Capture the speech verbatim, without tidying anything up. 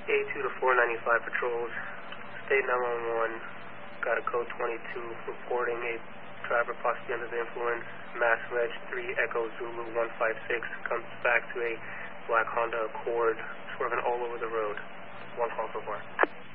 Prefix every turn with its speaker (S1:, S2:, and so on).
S1: A two to four ninety-five patrols. State nine one one, got a code twenty-two reporting a driver possibly under the influence. Mass Reg three Echo Zulu one five six comes back to a black Honda Accord swerving all over the road. One call so far.